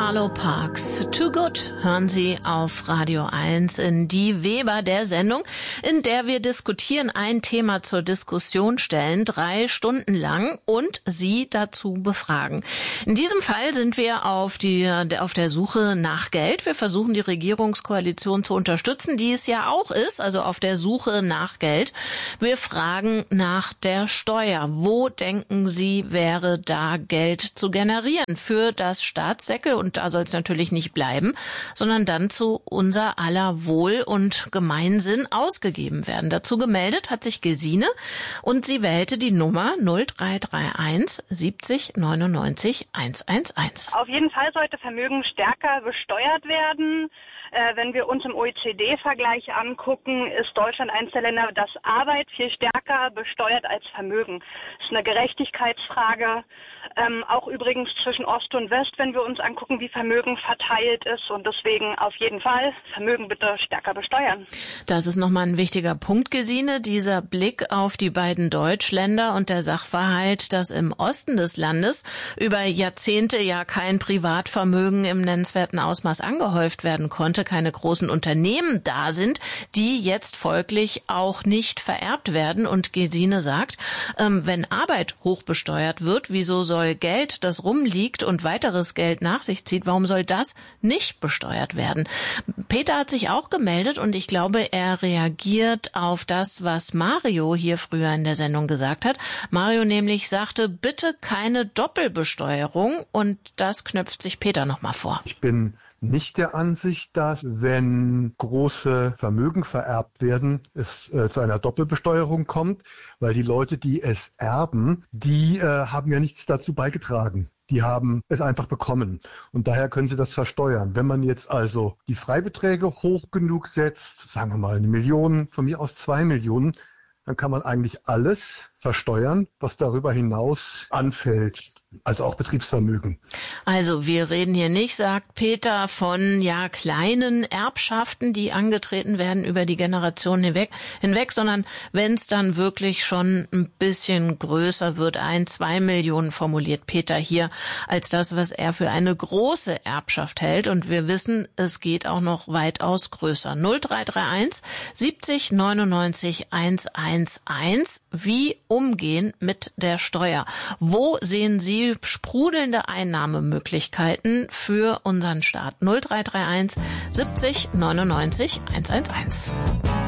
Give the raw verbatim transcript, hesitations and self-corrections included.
Arlo Parks, Too Good, hören Sie auf Radio eins in Die Weber, der Sendung, in der wir diskutieren, ein Thema zur Diskussion stellen, drei Stunden lang und Sie dazu befragen. In diesem Fall sind wir auf, die, auf der Suche nach Geld. Wir versuchen, die Regierungskoalition zu unterstützen, die es ja auch ist, also auf der Suche nach Geld. Wir fragen nach der Steuer. Wo denken Sie, wäre da Geld zu generieren für das Staatssäckel? Und da soll es natürlich nicht bleiben, sondern dann zu unser aller Wohl und Gemeinsinn ausgegeben werden. Dazu gemeldet hat sich Gesine und sie wählte die Nummer null drei drei eins siebzig neunundneunzig hundertelf. Auf jeden Fall sollte Vermögen stärker besteuert werden. Äh, wenn wir uns im O E C D-Vergleich angucken, ist Deutschland eines der Länder, das Arbeit viel stärker besteuert als Vermögen. Das ist eine Gerechtigkeitsfrage, ähm, auch übrigens zwischen Ost und West, wenn wir uns angucken, wie Vermögen verteilt ist. Und deswegen auf jeden Fall Vermögen bitte stärker besteuern. Das ist nochmal ein wichtiger Punkt, Gesine, dieser Blick auf die beiden Deutschländer und der Sachverhalt, dass im Osten des Landes über Jahrzehnte ja kein Privatvermögen im nennenswerten Ausmaß angehäuft werden konnte, keine großen Unternehmen da sind, die jetzt folglich auch nicht vererbt werden. Und Gesine sagt, ähm, wenn Arbeit hoch besteuert wird, wieso soll Geld, das rumliegt und weiteres Geld nach sich zieht, warum soll das nicht besteuert werden? Peter hat sich auch gemeldet und ich glaube, er reagiert auf das, was Mario hier früher in der Sendung gesagt hat. Mario nämlich sagte, bitte keine Doppelbesteuerung, und das knöpft sich Peter nochmal vor. Ich bin nicht der Ansicht, dass, wenn große Vermögen vererbt werden, es äh, zu einer Doppelbesteuerung kommt, weil die Leute, die es erben, die äh, haben ja nichts dazu beigetragen. Die haben es einfach bekommen und daher können sie das versteuern. Wenn man jetzt also die Freibeträge hoch genug setzt, sagen wir mal eine Million, von mir aus zwei Millionen, dann kann man eigentlich alles versteuern, was darüber hinaus anfällt. Also auch Betriebsvermögen. Also wir reden hier nicht, sagt Peter, von ja kleinen Erbschaften, die angetreten werden über die Generationen hinweg, hinweg, sondern wenn es dann wirklich schon ein bisschen größer wird, ein, zwei Millionen formuliert Peter hier als das, was er für eine große Erbschaft hält. Und wir wissen, es geht auch noch weitaus größer. null drei drei eins siebzig neunundneunzig hundertelf. Wie umgehen mit der Steuer? Wo sehen Sie sprudelnde Einnahmemöglichkeiten für unseren Staat? null drei drei eins siebzig neunundneunzig hundertelf.